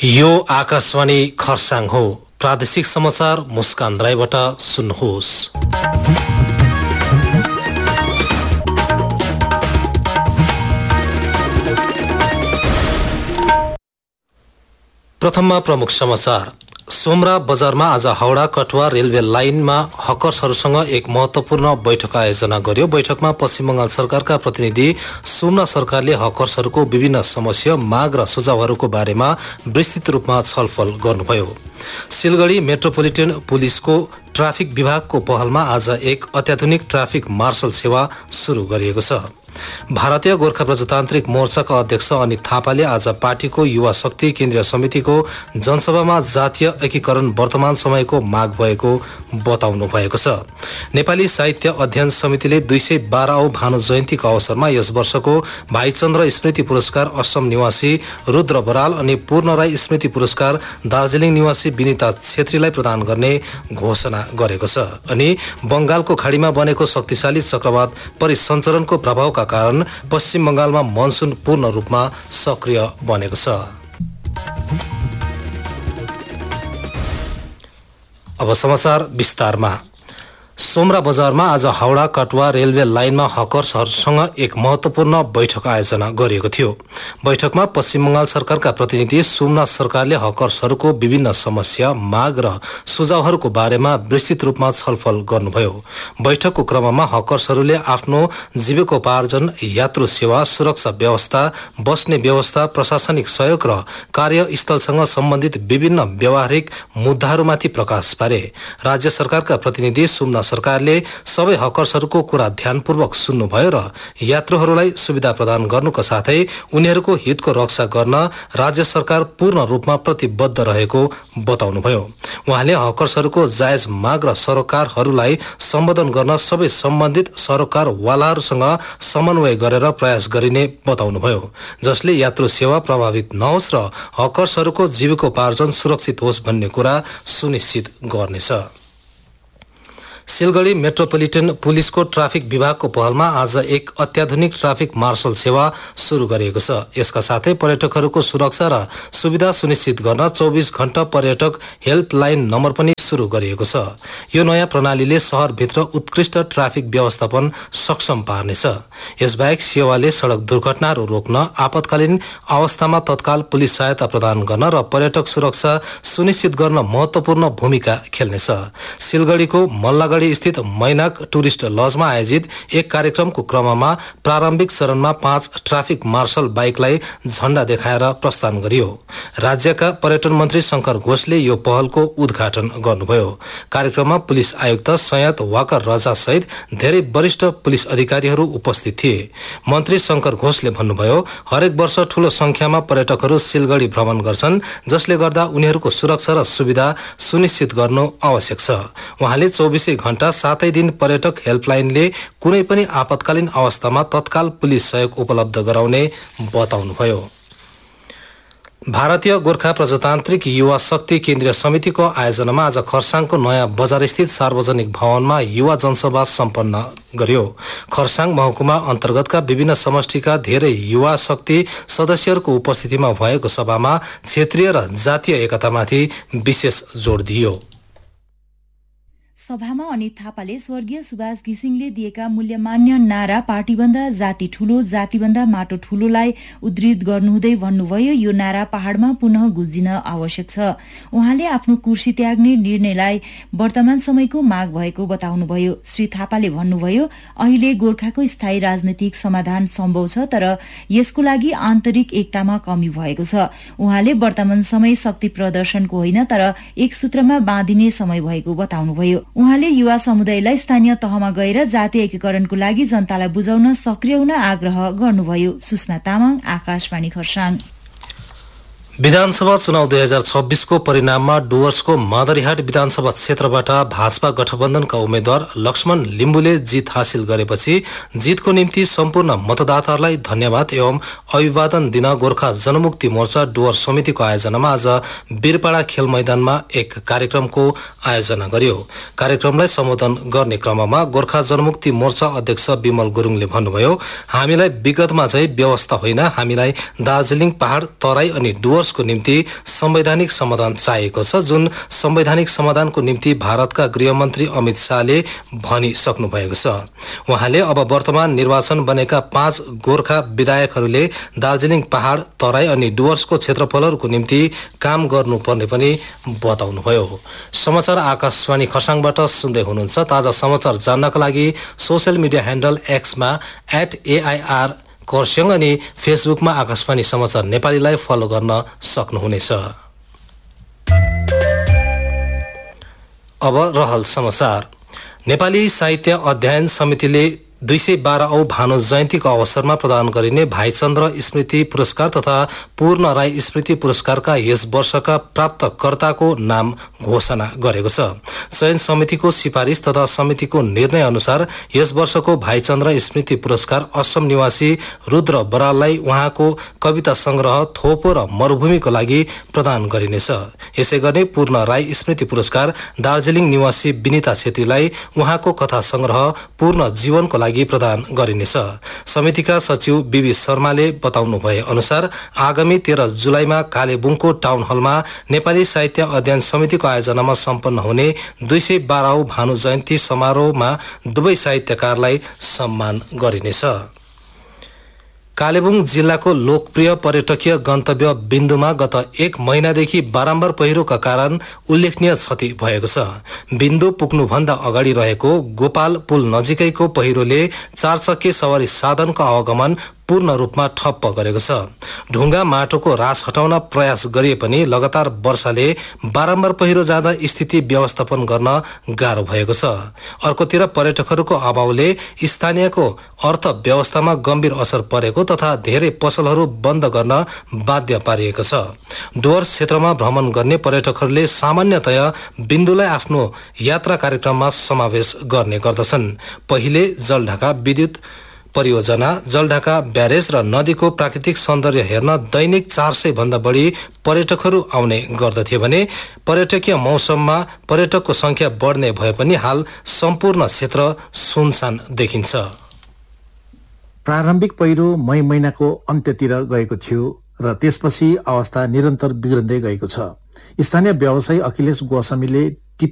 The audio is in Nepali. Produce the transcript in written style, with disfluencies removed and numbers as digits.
यो आकाशवाणी खरसाङ हो। प्रादेशिक समाचार मुस्कान राईबाट सुन्नुहोस्। प्रथममा प्रमुख समाचार। सोमरा बजारमा आज हाउडा कटुवा रेलवे लाइनमा हकर्सहरूसँग एक महत्वपूर्ण बैठक आयोजना गर्यो। बैठकमा पश्चिम बंगाल सरकारका प्रतिनिधि सोमनाथ सरकारले हकर्सहरूको विभिन्न समस्या, माग र सुझावहरूको बारेमा विस्तृत रूपमा छलफल गर्नुभयो। सिलगढी मेट्रोपोलिटन पुलिसको ट्राफिक विभागको पहलमा आज एक अत्याधुनिक ट्राफिक मार्शल सेवा सुरु गरिएको छ। भारतीय गोर्खा प्रजातान्त्रिक मोर्चाका अध्यक्ष अनित थापाले आज पार्टीको युवा शक्ति केन्द्रीय समितिको जनसभामा जातीय एकीकरण वर्तमान समयको माग भएको बताउनु भएको छ। नेपाली साहित्य अध्ययन समितिले 212औं भानु जयन्तीको अवसरमा यस वर्षको भाइचन्द्र स्मृति पुरस्कार असम निवासी रुद्र बराल अनि पूर्ण राई स्मृति पुरस्कार दार्जिलिङ निवासी विनिता छेत्रीलाई प्रदान गर्ने घोषणा गरेको छ। अनि बंगालको खाडीमा बनेको शक्तिशाली चक्रवात परिसञ्चरणको प्रभावका कारण पश्चिम बंगालमा मनसुन पूर्ण रूपमा सक्रिय बनेको छ। अब समाचार विस्तारमा। सोमरा बजारमा आज हाउडा कटुवा रेलवे लाइनमा हकर्सहरूसँग एक महत्वपूर्ण बैठक आयोजना गरिएको थियो। बैठकमा पश्चिम बंगाल सरकारका प्रतिनिधि सोमनाथ सरकारले हकर्सहरूको विभिन्न समस्या, माग र सुझावहरूको बारेमा विस्तृत रूपमा छलफल गर्नुभयो। बैठकको क्रममा हकर्सहरूले आफ्नो जीविकोपार्जन, यात्रु सेवा, सुरक्षा व्यवस्था, बस्ने व्यवस्था, प्रशासनिक सहयोग र कार्यस्थलसँग सम्बन्धित विभिन्न व्यावहारिक मुद्दाहरूमाथि प्रकाश पारे। राज्य सरकारका प्रतिनिधि सोमनाथ सरकारले सबै हकर्सहरूको कुरा ध्यानपूर्वक सुन्नुभयो र यात्रुहरूलाई सुविधा प्रदान गर्नुका साथै उनीहरूको हितको रक्षा गर्न राज्य सरकार पूर्ण रूपमा प्रतिबद्ध रहेको बताउनुभयो। उहाँले हकर्सहरूको जायज माग र सरोकारहरूलाई सम्बोधन गर्न सबै सम्बन्धित सरोकारवालाहरूसँग समन्वय गरेर प्रयास गरिने बताउनुभयो, जसले यात्रु सेवा प्रभावित नहोस् र हकर्सहरूको जीविकोपार्जन सुरक्षित होस् भन्ने कुरा सुनिश्चित गर्नेछ। सिलगढी मेट्रोपोलिटन पुलिसको ट्राफिक विभागको पहलमा आज एक अत्याधुनिक ट्राफिक मार्शल सेवा सुरु गरिएको छ। यसका साथै पर्यटकहरूको सुरक्षा र सुविधा सुनिश्चित गर्न 24 घण्टा पर्यटक हेल्पलाइन नम्बर पनि सुरु गरिएको छ। यो नयाँ प्रणालीले शहरभित्र उत्कृष्ट ट्राफिक व्यवस्थापन सक्षम पार्नेछ। यसबाहेक सेवाले सड़क दुर्घटनाहरू रोक्न, आपतकालीन अवस्थामा तत्काल पुलिस सहायता प्रदान गर्न र पर्यटक सुरक्षा सुनिश्चित गर्न महत्वपूर्ण भूमिका खेल्नेछ। सिलगढीको मल्लागढी स्थित मैनाक टुरिस्ट लजमा आयोजित एक कार्यक्रमको क्रममा प्रारम्भिक चरणमा 5 ट्राफिक मार्शल बाइकलाई झण्डा देखाएर प्रस्थान गरियो। राज्यका पर्यटन मन्त्री शंकर घोषले यो पहलको उद्घाटन गर्नुभयो। कार्यक्रममा पुलिस आयुक्त सयत वाकर रजा सहित धेरै वरिष्ठ पुलिस अधिकारीहरू उपस्थित थिए। मन्त्री शंकर घोषले भन्नुभयो, हरेक वर्ष ठूलो संख्यामा पर्यटकहरू सिलगढी भ्रमण गर्छन्, जसले गर्दा उनीहरूको सुरक्षा र सुविधा सुनिश्चित गर्नु आवश्यक छ। उहाँले 24 घण्टा 7 दिन पर्यटक हेल्पलाइनले कुनै पनि आपतकालीन अवस्थामा तत्काल पुलिस सहयोग उपलब्ध गराउने बताउनुभयो। भारतीय गोर्खा प्रजातान्त्रिक युवा शक्ति केन्द्रीय समितिको आयोजनामा आज खरसाङको नयाँ बजार स्थित सार्वजनिक भवनमा युवा जनसभा सम्पन्न गरियो। खरसाङ महकुमा अन्तर्गतका विभिन्न समष्टिका धेरै युवा शक्ति सदस्यहरूको उपस्थितिमा भएको सभामा क्षेत्रीय र जातीय एकतामाथि विशेष जोड दिइयो। सभामा अनित थापाले स्वर्गीय सुभाष घिसिङले दिएका मूल्यमान्य नारा पार्टीभन्दा जाति ठूलो, जातिभन्दा माटो ठूलोलाई उद्धृत गर्नुहुँदै भन्नुभयो, यो नारा पहाड़मा पुनः गुज्जिन आवश्यक छ। उहाँले आफ्नो कुर्सी त्याग्ने निर्णयलाई वर्तमान समयको माग भएको बताउनुभयो। श्री थापाले भन्नुभयो, अहिले गोर्खाको स्थायी राजनैतिक समाधान सम्भव छ, तर यसको लागि आन्तरिक एकतामा कमी भएको छ। उहाँले वर्तमान समय शक्ति प्रदर्शनको होइन, तर एक सूत्रमा बाँधिने समय भएको बताउनुभयो। उहाँले युवा समुदायलाई स्थानीय तहमा गएर जातीय एकीकरणको लागि जनतालाई बुझाउन सक्रिय हुन आग्रह गर्नुभयो। सुषमा तामाङ, आकाशवाणी खरसाङ। विधानसभा चुनाव 2026 को परिणाममा डुवर्सको मादरीहाट विधानसभा क्षेत्रबाट भाजपा गठबन्धनका उम्मेद्वार लक्ष्मण लिम्बुले जित हासिल गरेपछि जितको निम्ति सम्पूर्ण मतदाताहरूलाई धन्यवाद एवं अभिवादन दिन गोर्खा जनमुक्ति मोर्चा डुवर्स समितिको आयोजनामा आज बिरपाडा खेल मैदानमा एक कार्यक्रमको आयोजना गरियो। कार्यक्रमलाई सम्बोधन गर्ने क्रममा गोर्खा जनमुक्ति मोर्चा अध्यक्ष विमल गुरुङले भन्नुभयो, हामीलाई विगतमा चाहिँ व्यवस्था होइन, हामीलाई दार्जिलिङ पहाड, तराई अनि डुवर्स डुवर्सको निम्ति संवैधानिक समाधान चाहिएको छ, जुन संवैधानिक समाधानको निम्ति भारतका गृहमन्त्री अमित शाहले भनिसक्नु भएको छ। उहाँले अब वर्तमान निर्वाचन बनेका 5 गोर्खा विधायकहरूले दार्जिलिङ पहाड, तराई अनि डुवर्सको क्षेत्रफलहरूको निम्ति काम गर्नुपर्ने पनि बताउनुभयो। समाचार आकाशवाणी खरसाङबाट सुन्दै हुनुहुन्छ। ताजा समाचार जान्नका लागि social media handle एक्समा @AIR Kurseong अनि फेसबुकमा आकाशवाणी समाचार नेपालीलाई फलो गर्न सक्नुहुनेछ। अब रहल समाचार। नेपाली साहित्य अध्ययन समितिले 212औं भानु जयन्तीको अवसरमा प्रदान गरिने भाइचन्द्र स्मृति पुरस्कार तथा पूर्ण राई स्मृति पुरस्कारका यस वर्षका प्राप्तकर्ताको नाम घोषणा गरेको छ। चयन समितिको सिफारिस तथा समितिको निर्णय अनुसार यस वर्षको भाइचन्द्र स्मृति पुरस्कार असम निवासी रुद्र बराललाई उहाँको कविता संग्रह थोपो र मरुभूमिको लागि प्रदान गरिनेछ। यसै गरी पूर्ण राई स्मृति पुरस्कार दार्जिलिङ निवासी विनिता छेत्रीलाई उहाँको कथा संग्रह पूर्ण जीवनको लागि प्रदान गरिनेछ। समितिका सचिव बीबी शर्माले बताउनु भए अनुसार आगामी 13 जुलाईमा कालेबुङको टाउन हलमा नेपाली साहित्य अध्ययन समितिको आयोजनामा सम्पन्न हुने 212औं भानु जयन्ती समारोहमा दुवै साहित्यकारलाई सम्मान गरिनेछ। कालेबुङ जिल्लाको लोकप्रिय पर्यटकीय गन्तव्य बिन्दुमा गत 1 महिनादेखि बारम्बार पहिरोका कारण उल्लेखनीय क्षति भएको छ। बिन्दु पुग्नुभन्दा अगाडि रहेको गोपाल पुल नजिकैको पहिरोले 4 चक्के सवारी साधनको आवागमन पूर्ण रूपमा ठप्प गरेको छ। ढुङ्गा माटोको रास हटाउन प्रयास गरिए पनि लगातार वर्षाले बारम्बार पहिरो जाँदा स्थिति व्यवस्थापन गर्न गाह्रो भएको छ। अर्कोतिर पर्यटकहरूको अभावले स्थानीयको अर्थव्यवस्थामा गम्भीर असर परेको तथा धेरै पसलहरू बन्द गर्न बाध्य पारिएको छ। डुवर्स क्षेत्रमा भ्रमण गर्ने पर्यटकहरूले सामान्यतया बिन्दुलाई आफ्नो यात्रा कार्यक्रममा समावेश गर्ने गर्दछन्। पहिले जलढाका विद्युत परियोजना, जलढाका ब्यारेज र नदीको प्राकृतिक सौन्दर्य हेर्न दैनिक 400 भन्दा बढी पर्यटकहरू आउने गर्दथे भने पर्यटकीय मौसममा पर्यटकको संख्या बढ्ने भए पनि हाल सम्पूर्ण क्षेत्र सुनसान देखिन्छ। प्रारम्भिक पहिरो मई महिनाको अन्त्यतिर गएको थियो र त्यसपछि अवस्था निरन्तर बिग्रदै गएको छ। स्थानीय व्यवसायी अखिलेश गोस्वामीले